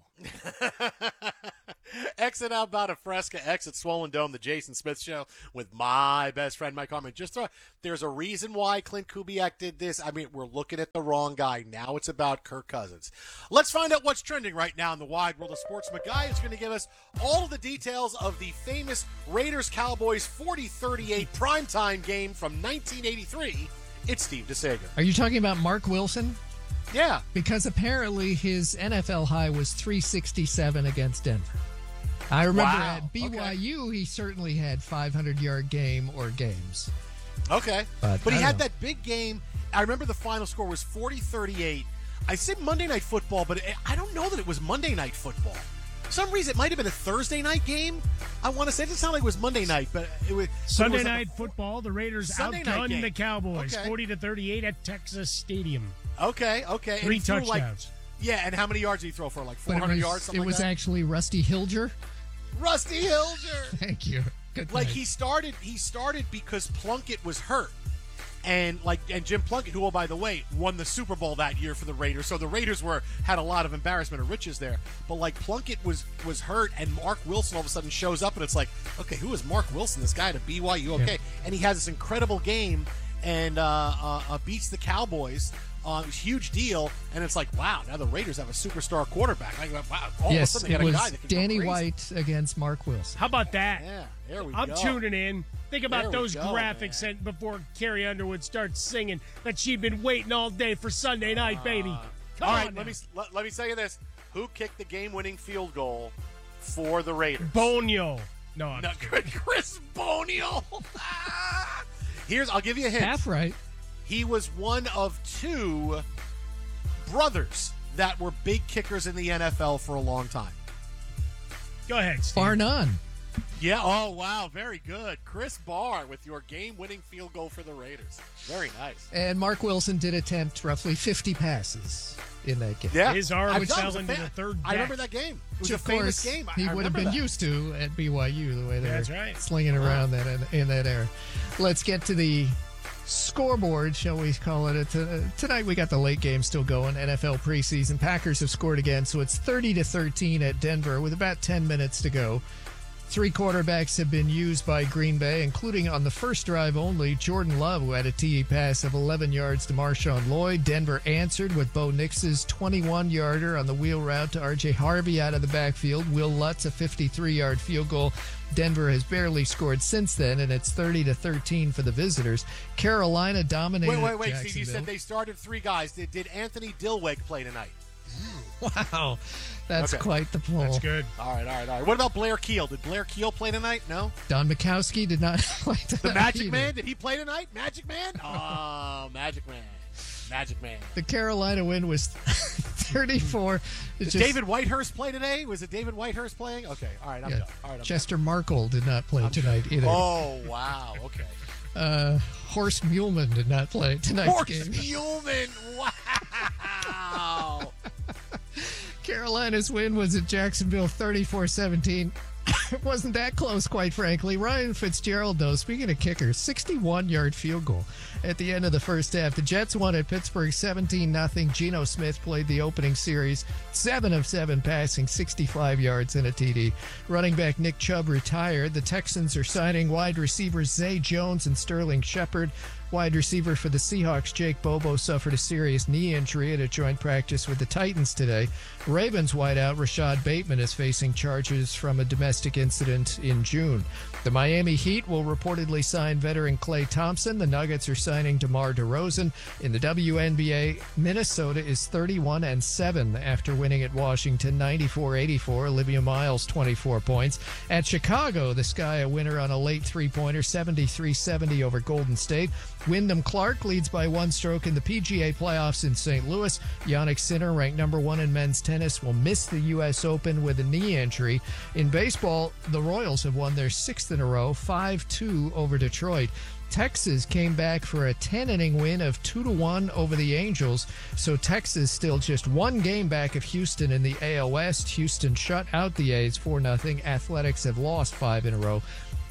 Exit Alberta Fresca, exit Swollen Dome, the Jason Smith Show with my best friend, Mike Harmon. There's a reason why Clint Kubiak did this. I mean, we're looking at the wrong guy. Now it's about Kirk Cousins. Let's find out what's trending right now in the wide world of sports. McGuy is going to give us all of the details of the famous Raiders-Cowboys 40-38 primetime game from 1983. It's Steve DeSager. Are you talking about Mark Wilson? Yeah. Because apparently his NFL high was 367 against Denver. I remember at BYU, he certainly had 500-yard game or games. Okay. But he had that big game. I remember the final score was 40-38. I said Monday Night Football, but I don't know that it was Monday Night Football. For some reason, it might have been a Thursday night game. I want to say it didn't sound like it was Monday night, but it was Sunday Night Football. The Raiders outgunned the Cowboys 40-38 at Texas Stadium. Okay. 3 touchdowns. And how many yards did he throw for? Like 400 yards, something like that? It was actually Rusty Hilger. Rusty Hilger. Thank you. Good like point. he started because Plunkett was hurt. And Jim Plunkett, who, by the way, won the Super Bowl that year for the Raiders. So the Raiders had a lot of embarrassment of riches there. But Plunkett was hurt, and Mark Wilson all of a sudden shows up, and it's like, okay, who is Mark Wilson? This guy at BYU, okay, yeah. And he has this incredible game and beats the Cowboys. Huge deal, and it's like, wow, now the Raiders have a superstar quarterback. Wow, all of a sudden they got a guy that can Danny go crazy. White against Mark Wilson. How about that? Yeah, there we go. I'm tuning in. Think about those graphics graphics and before Carrie Underwood starts singing that she'd been waiting all day for Sunday night, baby. Come all on right, now. let me say you this. Who kicked the game-winning field goal for the Raiders? Bonio. No, Chris Bonio. I'll give you a hint. Half right. He was one of 2 brothers that were big kickers in the NFL for a long time. Go ahead, Steve. Bar none. Yeah, oh, wow, very good. Chris Barr with your game-winning field goal for the Raiders. Very nice. And Mark Wilson did attempt roughly 50 passes in that game. Yeah. His arm fell into the third deck. I remember that game. It was Which, a famous course, game. He would have been used to at BYU, the way they were slinging around that in that era. Let's get to the scoreboard, shall we call it? Tonight we got the late game still going, NFL preseason. Packers have scored again, so it's 30-13 at Denver with about 10 minutes to go. 3 quarterbacks have been used by Green Bay, including on the first drive only, Jordan Love, who had a TE pass of 11 yards to Marshawn Lloyd. Denver answered with Bo Nix's 21-yarder on the wheel route to R.J. Harvey out of the backfield. Will Lutz, a 53-yard field goal. Denver has barely scored since then, and it's 30-13 for the visitors. Carolina dominated Wait, Steve, you said they started 3 guys. Did Anthony Dilweg play tonight? Wow. That's quite the pull. That's good. All right. What about Blair Keel? Did Blair Keel play tonight? No? Don Mikowski did not play tonight. The Magic Man? Did he play tonight? Magic Man? Oh, Magic Man. The Carolina win was 34. Did David Whitehurst play today? Was it David Whitehurst playing? Okay. All right. I'm done. All right, Chester Markle did not play tonight either. Oh, wow. Okay. Horst Muhlman did not play tonight's game. Horst Muhlman. Wow. Carolina's win was at Jacksonville 34-17. It wasn't that close, quite frankly. Ryan Fitzgerald, though, speaking of kickers, 61-yard field goal at the end of the first half. The Jets won at Pittsburgh 17-0. Geno Smith played the opening series, 7 of 7 passing, 65 yards and a TD. Running back Nick Chubb retired. The Texans are signing wide receivers Zay Jones and Sterling Shepard. Wide receiver for the Seahawks, Jake Bobo, suffered a serious knee injury at a joint practice with the Titans today. Ravens wideout Rashad Bateman is facing charges from a domestic incident in June. The Miami Heat will reportedly sign veteran Klay Thompson. The Nuggets are signing DeMar DeRozan. In the WNBA, Minnesota is 31-7 after winning at Washington 94-84. Olivia Miles, 24 points. At Chicago, the Sky a winner on a late three-pointer, 73-70 over Golden State. Wyndham Clark leads by 1 stroke in the PGA playoffs in St. Louis. Jannik Sinner, ranked number 1 in men's tennis, will miss the U.S. Open with a knee injury. In baseball, the Royals have won their 6th in a row, 5-2 over Detroit. Texas came back for a 10-inning win of 2-1 over the Angels, so Texas still just 1 game back of Houston in the AL West. Houston shut out the A's 4-0. Athletics have lost 5 in a row.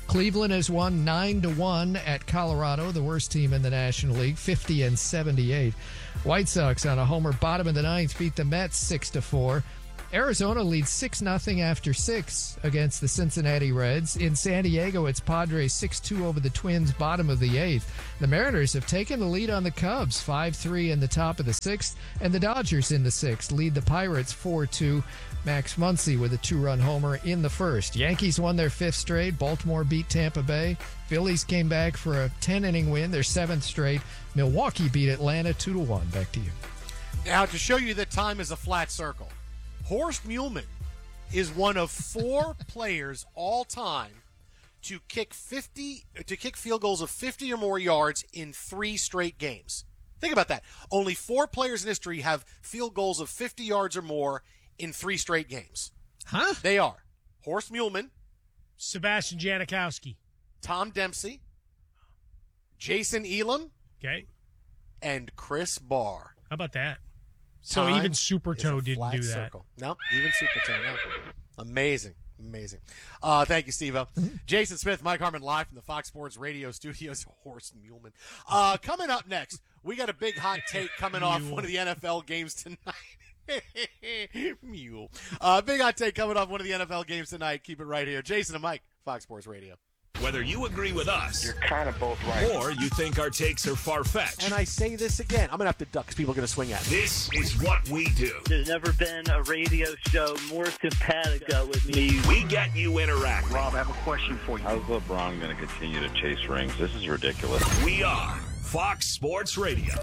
Cleveland has won 9-1 at Colorado, the worst team in the National League, 50-78. White Sox on a homer bottom of the ninth beat the Mets 6-4. Arizona leads 6-0 after 6 against the Cincinnati Reds. In San Diego, it's Padres 6-2 over the Twins, bottom of the 8th. The Mariners have taken the lead on the Cubs, 5-3 in the top of the 6th, and the Dodgers in the 6th lead the Pirates 4-2. Max Muncy with a 2-run homer in the first. Yankees won their 5th straight. Baltimore beat Tampa Bay. Phillies came back for a 10-inning win, their 7th straight. Milwaukee beat Atlanta 2-1. Back to you. Now, to show you that time is a flat circle, Horst Muhlmann is one of 4 players all time to kick field goals of 50 or more yards in 3 straight games. Think about that. Only 4 players in history have field goals of 50 yards or more in 3 straight games. Huh? They are Horst Muhlmann, Sebastian Janikowski, Tom Dempsey, Jason Elam, okay, and Chris Barr. How about that? So Time even Super Toe is a didn't flat do that. circle. No, even Super Toe. No. Amazing. Thank you, Steve-O. Jason Smith, Mike Harmon, live from the Fox Sports Radio studios. Horst Muhlmann. Coming up next, we got a big hot take coming off one of the NFL games tonight. Mule. Big hot take coming off one of the NFL games tonight. Keep it right here. Jason and Mike, Fox Sports Radio. Whether you agree with us, You're kind of both right. or you think our takes are far-fetched, And I say this again. I'm going to have to duck because people are going to swing at me. this is what we do. There's never been a radio show more simpatico with me. We get you interacting. Rob, I have a question for you. How's LeBron going to continue to chase rings? This is ridiculous. We are Fox Sports Radio.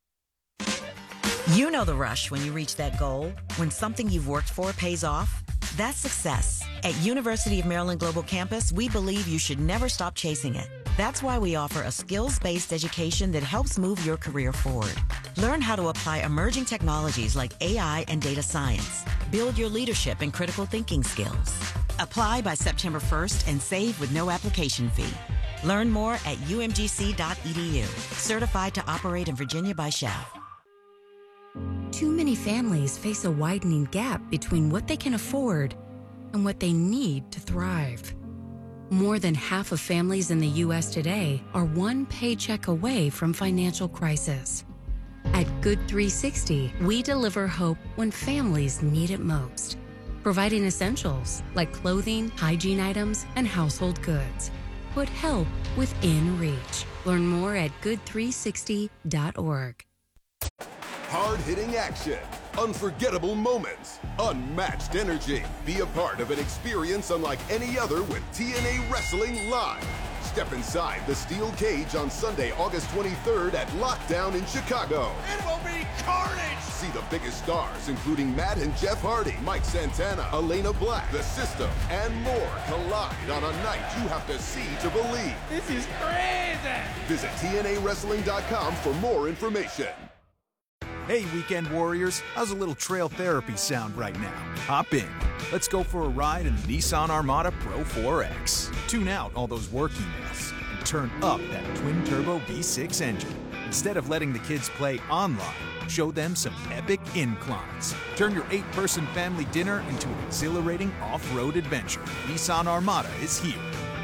You know the rush when you reach that goal, when something you've worked for pays off. That's success. At University of Maryland Global Campus, we believe you should never stop chasing it. That's why we offer a skills-based education that helps move your career forward. Learn how to apply emerging technologies like AI and data science. Build your leadership and critical thinking skills. Apply by September 1st and save with no application fee. Learn more at umgc.edu. Certified to operate in Virginia by Shell. Too many families face a widening gap between what they can afford and what they need to thrive. More than half of families in the U.S. today are one paycheck away from financial crisis. At Good 360, we deliver hope when families need it most, providing essentials like clothing, hygiene items, and household goods. Put help within reach. Learn more at good360.org. Hard-hitting action, unforgettable moments, unmatched energy. Be a part of an experience unlike any other with TNA Wrestling Live. Step inside the steel cage on Sunday, August 23rd at Lockdown in Chicago. It will be carnage! See the biggest stars, including Matt and Jeff Hardy, Mike Santana, Elena Black, The System, and more collide on a night you have to see to believe. This is crazy! Visit TNAWrestling.com for more information. Hey, Weekend Warriors, how's a little trail therapy sound right now? Hop in. Let's go for a ride in the Nissan Armada Pro 4X. Tune out all those work emails and turn up that twin-turbo V6 engine. Instead of letting the kids play online, show them some epic inclines. Turn your 8-person family dinner into an exhilarating off-road adventure. Nissan Armada is here.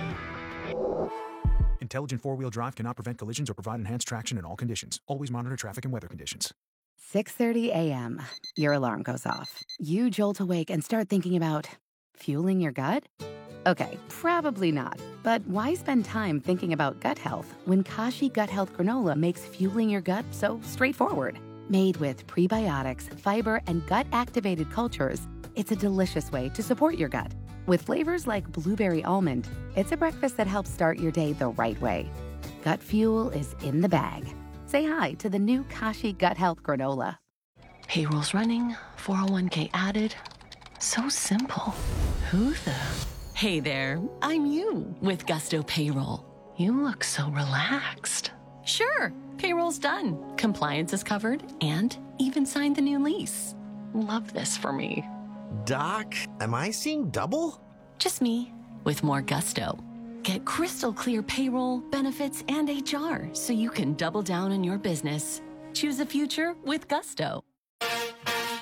Intelligent four-wheel drive cannot prevent collisions or provide enhanced traction in all conditions. Always monitor traffic and weather conditions. 6:30 a.m. Your alarm goes off. You jolt awake and start thinking about fueling your gut? Okay, probably not. But why spend time thinking about gut health when Kashi Gut Health Granola makes fueling your gut so straightforward? Made with prebiotics, fiber, and gut-activated cultures, it's a delicious way to support your gut. With flavors like blueberry almond, it's a breakfast that helps start your day the right way. Gut fuel is in the bag. Say hi to the new Kashi Gut Health Granola. Payroll's running, 401k added. So simple. Who the? Hey there, I'm you with Gusto Payroll. You look so relaxed. Sure, payroll's done. Compliance is covered and even signed the new lease. Love this for me. Doc, am I seeing double? Just me with more gusto. Get crystal clear payroll, benefits, and HR so you can double down on your business. Choose a future with Gusto.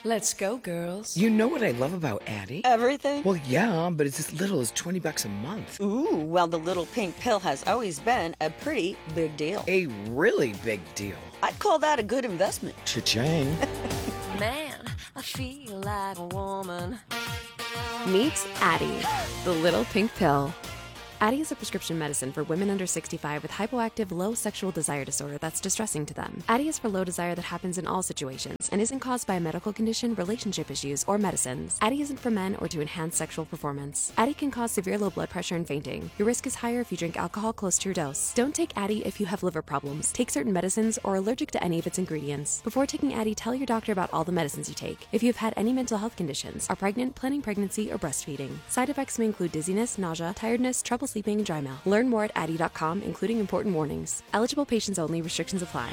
Let's go, girls. You know what I love about Addie? Everything? Well, yeah, but it's as little as $20 a month. Ooh, well, the little pink pill has always been a pretty big deal. A really big deal. I'd call that a good investment. Cha-ching. Man, I feel like a woman. Meet Addie, the little pink pill. Addie is a prescription medicine for women under 65 with hypoactive low sexual desire disorder that's distressing to them. Addie is for low desire that happens in all situations and isn't caused by a medical condition, relationship issues, or medicines. Addie isn't for men or to enhance sexual performance. Addie can cause severe low blood pressure and fainting. Your risk is higher if you drink alcohol close to your dose. Don't take Addie if you have liver problems, take certain medicines, or are allergic to any of its ingredients. Before taking Addie, tell your doctor about all the medicines you take. If you have had any mental health conditions, are pregnant, planning pregnancy, or breastfeeding. Side effects may include dizziness, nausea, tiredness, trouble sleeping, and dry mouth. Learn more at Addie.com, including important warnings. Eligible patients only. Restrictions apply.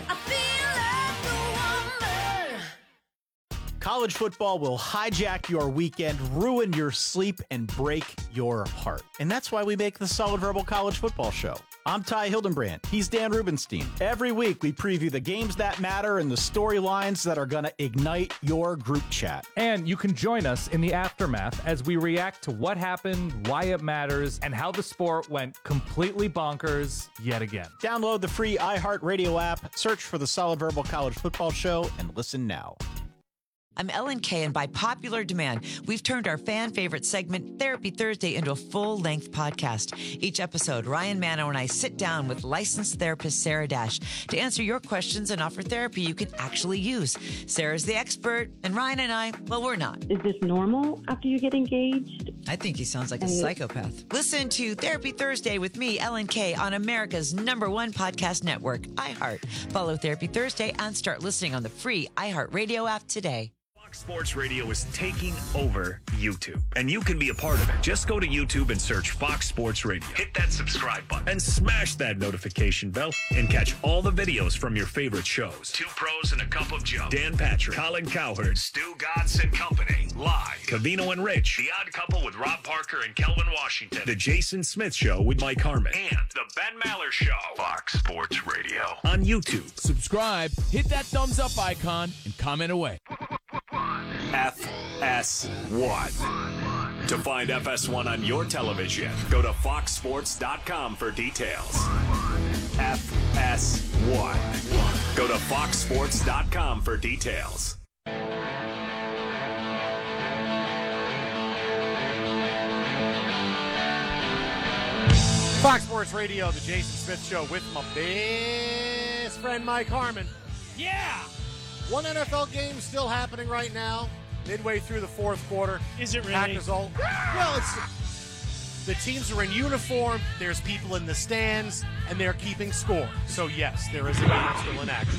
College football will hijack your weekend, ruin your sleep, and break your heart. And that's why we make the Solid Verbal College Football Show. I'm Ty Hildenbrand. He's Dan Rubenstein. Every week, we preview the games that matter and the storylines that are going to ignite your group chat. And you can join us in the aftermath as we react to what happened, why it matters, and how the sport went completely bonkers yet again. Download the free iHeartRadio app, search for the Solid Verbal College Football Show, and listen now. I'm Ellen Kay, and by popular demand, we've turned our fan favorite segment, Therapy Thursday, into a full-length podcast. Each episode, Ryan Manno and I sit down with licensed therapist Sarah Dash to answer your questions and offer therapy you can actually use. Sarah's the expert, and Ryan and I, well, we're not. Is this normal after you get engaged? I think he sounds like a psychopath. Listen to Therapy Thursday with me, Ellen Kay, on America's #1 podcast network, iHeart. Follow Therapy Thursday and start listening on the free iHeartRadio app today. Sports Radio is taking over YouTube, and you can be a part of it. Just go to YouTube and search Fox Sports Radio. Hit that subscribe button and smash that notification bell and catch all the videos from your favorite shows. Two Pros and a Cup of Joe. Dan Patrick, Colin Cowherd, Stu Godson and Company. Live. Cavino and Rich. The Odd Couple with Rob Parker and Kelvin Washington. The Jason Smith Show with Mike Harmon. And The Ben Maller Show. Fox Sports Radio. On YouTube. Subscribe, hit that thumbs up icon, and comment away. FS1. To find FS1 on your television, go to foxsports.com for details. FS1. Go to foxsports.com for details. Fox Sports Radio, the Jason Smith Show with my best friend Mike Harmon. Yeah! One NFL game still happening right now, midway through the fourth quarter. Is it really? Packers all, well, it's the teams are in uniform. There's people in the stands, and they're keeping score. So yes, there is a game still in action.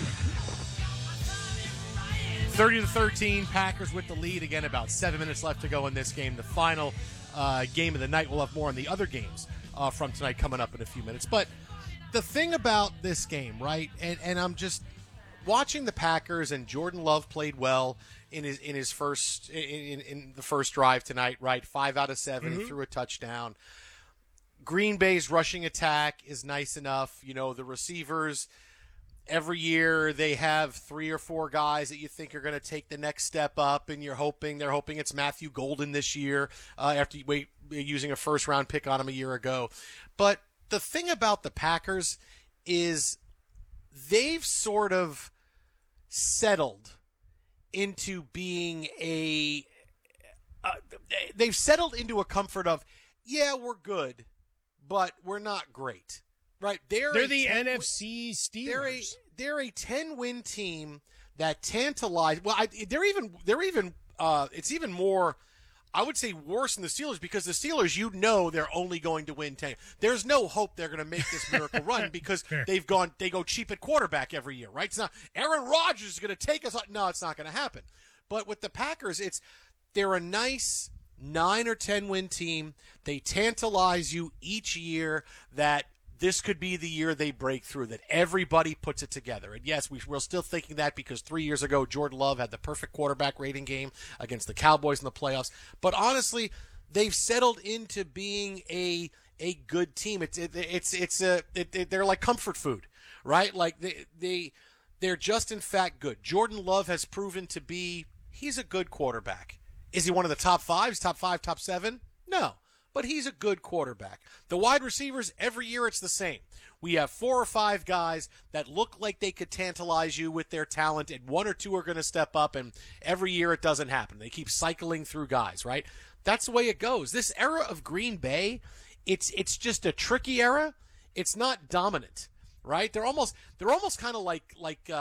30-13, Packers with the lead. Again, about 7 minutes left to go in this game. The final game of the night. We'll have more on the other games from tonight coming up in a few minutes. But the thing about this game, right? And I'm just watching the Packers, and Jordan Love played well in the first drive tonight, right? 5 out of 7, He threw a touchdown. Green Bay's rushing attack is nice enough. You know, the receivers, every year they have 3 or 4 guys that you think are going to take the next step up, and they're hoping it's Matthew Golden this year after using a first-round pick on him a year ago. But the thing about the Packers is they've sort of settled into being they've settled into a comfort of, yeah, we're good, but we're not great, right? They're the NFC Steelers. They're a 10-win team that tantalize. Well, they're even it's even more, I would say, worse than the Steelers, because the Steelers, they're only going to win 10. There's no hope they're going to make this miracle run because they go cheap at quarterback every year, right? It's not Aaron Rodgers is going to take us. No, it's not going to happen. But with the Packers, they're a nice 9 or 10 win team. They tantalize you each year that this could be the year they break through, that everybody puts it together. And yes, we're still thinking that because 3 years ago, Jordan Love had the perfect quarterback rating game against the Cowboys in the playoffs. But honestly, they've settled into being a good team. They're like comfort food, right? Like they're just in fact good. Jordan Love has proven to be he's a good quarterback. Is he one of the top 5, top 5, top 7? No, but he's a good quarterback. The wide receivers, every year it's the same. We have 4 or 5 guys that look like they could tantalize you with their talent, and 1 or 2 are going to step up, and every year it doesn't happen. They keep cycling through guys, right? That's the way it goes. This era of Green Bay, it's just a tricky era. It's not dominant, right? They're almost kind of like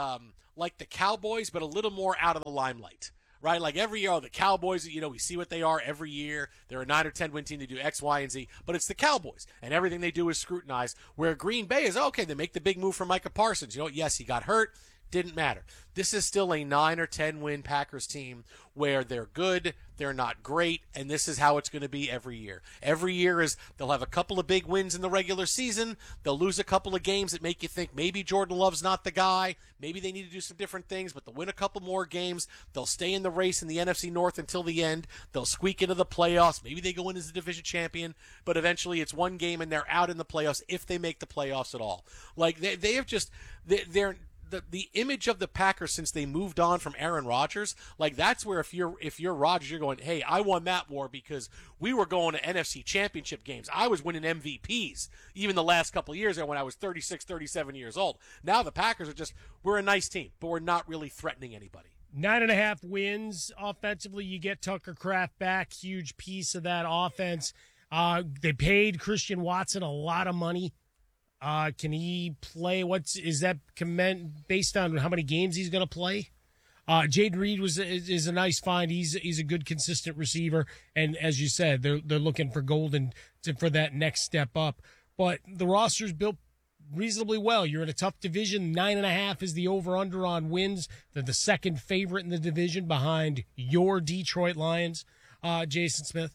the Cowboys, but a little more out of the limelight, right? Like every year, the Cowboys, we see what they are every year. They're a 9 or 10 win team. They do X, Y, and Z, but it's the Cowboys, and everything they do is scrutinized. Where Green Bay is, okay, they make the big move for Micah Parsons. Yes, he got hurt. Didn't matter. This is still a 9 or 10 win Packers team where they're good, they're not great, and this is how it's going to be every year. Every year is they'll have a couple of big wins in the regular season. They'll lose a couple of games that make you think maybe Jordan Love's not the guy. Maybe they need to do some different things, but they'll win a couple more games. They'll stay in the race in the NFC North until the end. They'll squeak into the playoffs. Maybe they go in as the division champion, but eventually it's one game and they're out in the playoffs if they make the playoffs at all. Like they have just they're the image of the Packers since they moved on from Aaron Rodgers, like that's where if you're Rodgers, you're going, hey, I won that war because we were going to NFC championship games. I was winning MVPs even the last couple of years when I was 36, 37 years old. Now the Packers are we're a nice team, but we're not really threatening anybody. 9.5 wins offensively. You get Tucker Kraft back, huge piece of that offense. They paid Christian Watson a lot of money. Can he play? Is that based on how many games he's going to play? Jaden Reed is a nice find. He's a good, consistent receiver, and as you said, they're looking for Golden for that next step up. But the roster's built reasonably well. You're in a tough division. 9.5 is the over/under on wins. They're the second favorite in the division behind your Detroit Lions, Jason Smith.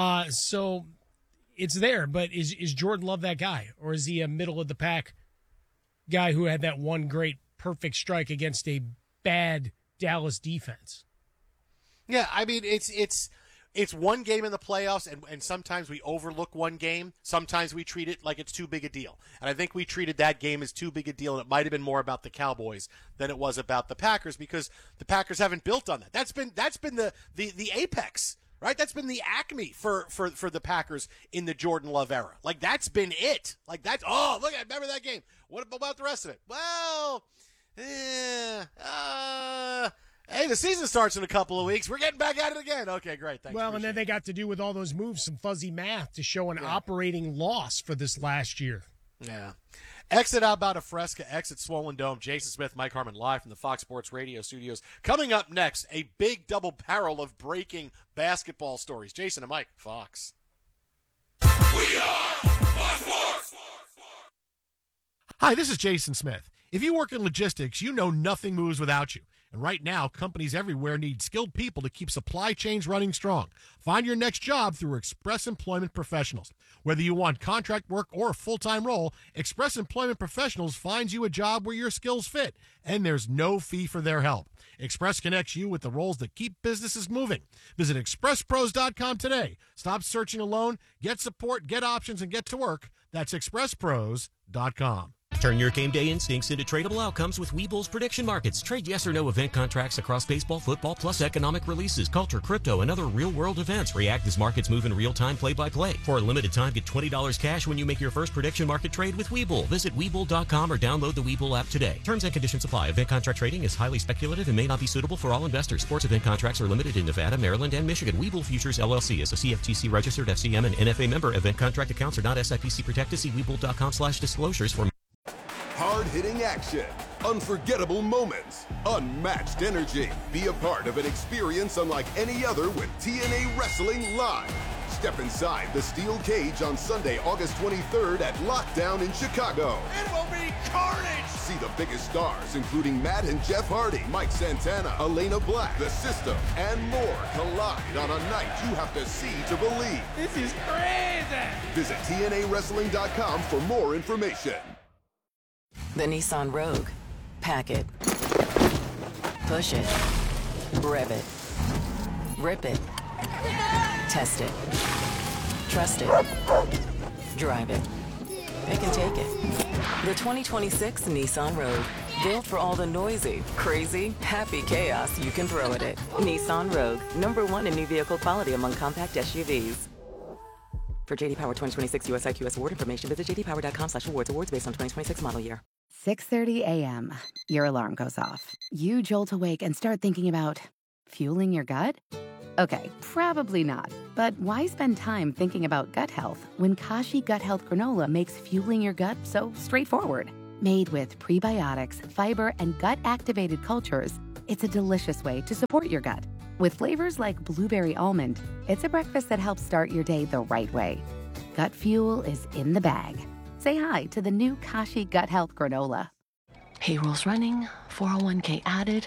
So. It's there, but is Jordan Love that guy? Or is he a middle-of-the-pack guy who had that one great perfect strike against a bad Dallas defense? Yeah, I mean, it's one game in the playoffs, and sometimes we overlook one game. Sometimes we treat it like it's too big a deal. And I think we treated that game as too big a deal, and it might have been more about the Cowboys than it was about the Packers because the Packers haven't built on that. That's been the apex. Right, that's been the acme for the Packers in the Jordan Love era. Like that's been it. Like that's remember that game? What about the rest of it? Well, hey, the season starts in a couple of weeks. We're getting back at it again. Okay, great. Thanks. Well, and then they got to do with all those moves some fuzzy math to show an operating loss for this last year. Yeah. Exit Alberta Fresca, exit Swollen Dome. Jason Smith, Mike Harmon, live from the Fox Sports Radio studios. Coming up next, a big double barrel of breaking basketball stories. Jason and Mike, Fox. We are Fox Sports. Hi, this is Jason Smith. If you work in logistics, you know nothing moves without you. And right now, companies everywhere need skilled people to keep supply chains running strong. Find your next job through Express Employment Professionals. Whether you want contract work or a full-time role, Express Employment Professionals finds you a job where your skills fit, and there's no fee for their help. Express connects you with the roles that keep businesses moving. Visit expresspros.com today. Stop searching alone, get support, get options, and get to work. That's expresspros.com. Turn your game day instincts into tradable outcomes with Webull's prediction markets. Trade yes or no event contracts across baseball, football, plus economic releases, culture, crypto, and other real-world events. React as markets move in real time, play-by-play. For a limited time, get $20 cash when you make your first prediction market trade with Webull. Visit Webull.com or download the Webull app today. Terms and conditions apply. Event contract trading is highly speculative and may not be suitable for all investors. Sports event contracts are limited in Nevada, Maryland, and Michigan. Webull Futures, LLC is a CFTC-registered FCM and NFA member. Event contract accounts are not SIPC protected. See Webull.com/disclosures for hard-hitting action, unforgettable moments, unmatched energy. Be a part of an experience unlike any other with TNA Wrestling Live. Step inside the steel cage on Sunday, August 23rd at Lockdown in Chicago. It will be carnage! See the biggest stars, including Matt and Jeff Hardy, Mike Santana, Elena Black, The System, and more collide on a night you have to see to believe. This is crazy! Visit TNAWrestling.com for more information. The Nissan Rogue. Pack it. Push it. Rev it. Rip it. Test it. Trust it. Drive it. Pick and take it. The 2026 Nissan Rogue. Built for all the noisy, crazy, happy chaos you can throw at it. Nissan Rogue, #1 in new vehicle quality among compact SUVs. For JD Power 2026 US IQS award information, visit jdpower.com/awards. Awards based on 2026 model year. 6:30 a.m. Your alarm goes off. You jolt awake and start thinking about fueling your gut? Okay, probably not. But why spend time thinking about gut health when Kashi Gut Health Granola makes fueling your gut so straightforward? Made with prebiotics, fiber, and gut-activated cultures, it's a delicious way to support your gut. With flavors like blueberry almond, it's a breakfast that helps start your day the right way. Gut fuel is in the bag. Say hi to the new Kashi Gut Health Granola. Payroll's running, 401k added.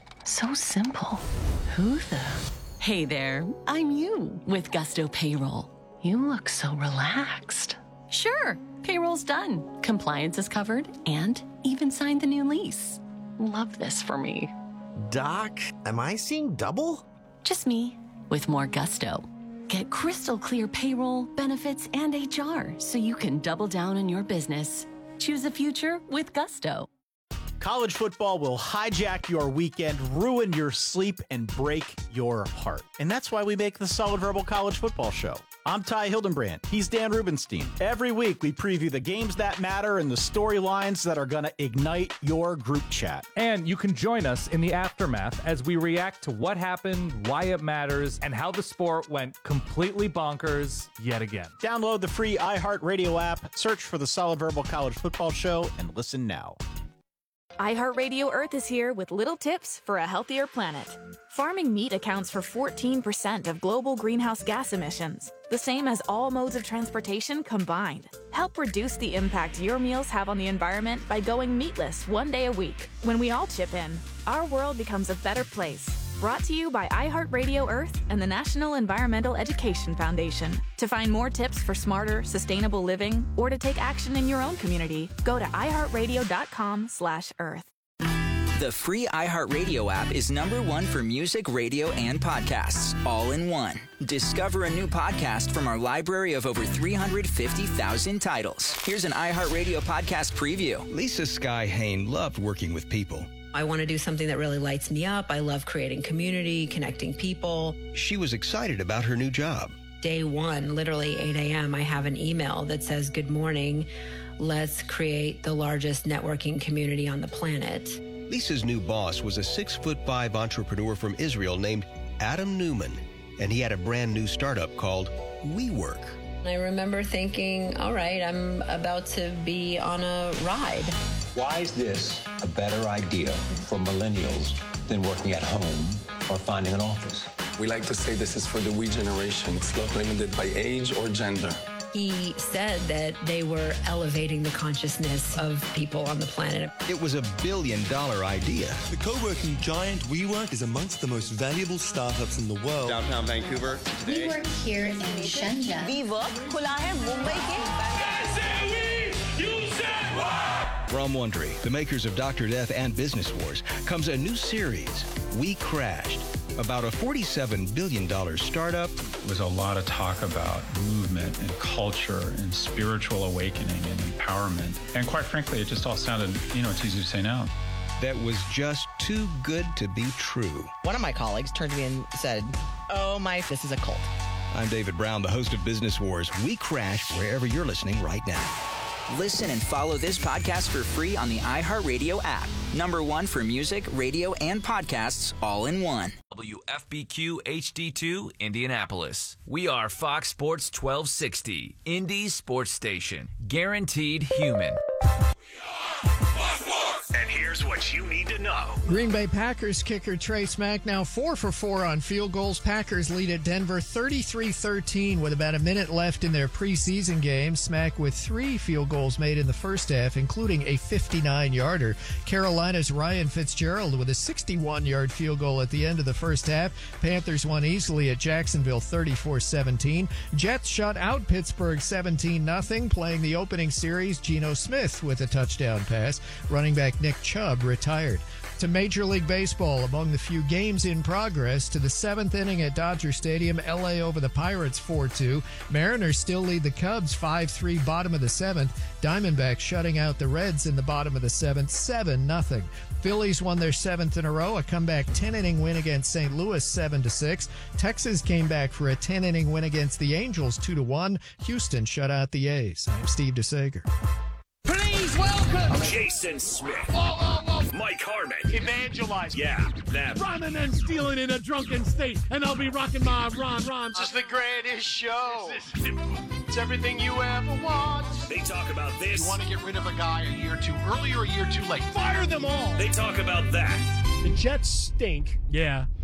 So simple. Who the... Hey there, I'm you with Gusto Payroll. You look so relaxed. Sure, payroll's done. Compliance is covered and even signed the new lease. Love this for me. Doc, am I seeing double? Just me with more gusto. Get crystal clear payroll, benefits, and HR so you can double down on your business. Choose a future with Gusto. College football will hijack your weekend, ruin your sleep, and break your heart. And that's why we make the Solid Verbal College Football Show. I'm Ty Hildenbrand. He's Dan Rubenstein. Every week, we preview the games that matter and the storylines that are going to ignite your group chat. And you can join us in the aftermath as we react to what happened, why it matters, and how the sport went completely bonkers yet again. Download the free iHeartRadio app, search for the Solid Verbal College Football Show, and listen now. iHeartRadio Earth is here with little tips for a healthier planet. Farming meat accounts for 14% of global greenhouse gas emissions, the same as all modes of transportation combined. Help reduce the impact your meals have on the environment by going meatless one day a week. When we all chip in, our world becomes a better place. Brought to you by iHeartRadio Earth and the National Environmental Education Foundation. To find more tips for smarter, sustainable living, or to take action in your own community, go to iHeartRadio.com/Earth. The free iHeartRadio app is #1 for music, radio, and podcasts, all in one. Discover a new podcast from our library of over 350,000 titles. Here's an iHeartRadio podcast preview. Lisa Sky Hain loved working with people. I want to do something that really lights me up. I love creating community, connecting people. She was excited about her new job. Day one, literally 8 a.m., I have an email that says, "Good morning. Let's create the largest networking community on the planet." Lisa's new boss was a 6'5" entrepreneur from Israel named Adam Newman, and he had a brand new startup called WeWork. I remember thinking, all right, I'm about to be on a ride. Why is this a better idea for millennials than working at home or finding an office? We like to say this is for the we generation. It's not limited by age or gender. He said that they were elevating the consciousness of people on the planet. It was $1 billion idea. The co-working giant WeWork is amongst the most valuable startups in the world. Downtown Vancouver. We work here in Shenzhen. From Wondery, the makers of Dr. Death and Business Wars, comes a new series, We Crashed, about a $47 billion startup. There's a lot of talk about movement and culture and spiritual awakening and empowerment. And quite frankly, it just all sounded, it's easy to say now. That was just too good to be true. One of my colleagues turned to me and said, this is a cult. I'm David Brown, the host of Business Wars. We Crashed wherever you're listening right now. Listen and follow this podcast for free on the iHeartRadio app. #1 for music, radio, and podcasts, all in one. WFBQ HD2 Indianapolis. We are Fox Sports 1260, Indy's sports station. Guaranteed human. And here's what you need to know. Green Bay Packers kicker Trey Smack now 4 for 4 on field goals. Packers lead at Denver 33-13 with about a minute left in their preseason game. Smack with 3 field goals made in the first half, including a 59-yarder. Carolina's Ryan Fitzgerald with a 61-yard field goal at the end of the first half. Panthers won easily at Jacksonville 34-17. Jets shut out Pittsburgh 17-0. Playing the opening series, Geno Smith with a touchdown pass. Running back Nick Chubb retired. To Major League Baseball, among the few games in progress, to the 7th inning at Dodger Stadium, LA over the Pirates 4-2. Mariners still lead the Cubs 5-3 bottom of the 7th. Diamondbacks shutting out the Reds in the bottom of the 7th 7-0. Phillies won their 7th in a row, a comeback 10-inning win against St. Louis 7-6. Texas came back for a 10-inning win against the Angels 2-1. Houston shut out the A's. I'm Steve DeSager. Please welcome Jason Smith. Mike Harmon. Evangelize. Yeah, them. Rhyming and stealing in a drunken state, and I'll be rocking my rhymes. This is the greatest show. It's everything you ever want. They talk about this. You want to get rid of a guy a year too early or a year too late? Fire them all. They talk about that. The Jets stink. Yeah.